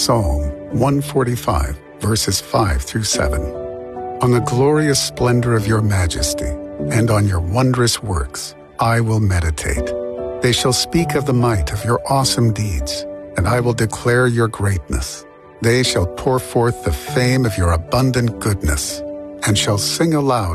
Psalm 145, verses 5 through 7. On the glorious splendor of your majesty and on your wondrous works I will meditate. They shall speak of the might of your awesome deeds, and I will declare your greatness. They shall pour forth the fame of your abundant goodness, and shall sing aloud